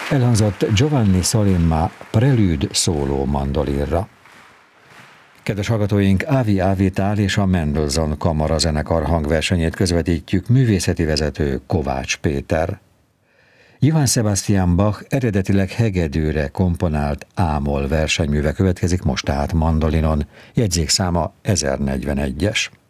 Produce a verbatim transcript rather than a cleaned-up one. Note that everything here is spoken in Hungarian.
Elhangzott Giovanni Solimma Prelüd szóló mandolinra. Kedves hallgatóink, Ávi Ávitál és a Mendelssohn Kamarazenekar hangversenyét közvetítjük, művészeti vezető Kovács Péter. Johann Sebastian Bach eredetileg hegedűre komponált ámol versenyműve következik most tehát mandolinon, jegyzékszáma ezernegyvenegyes.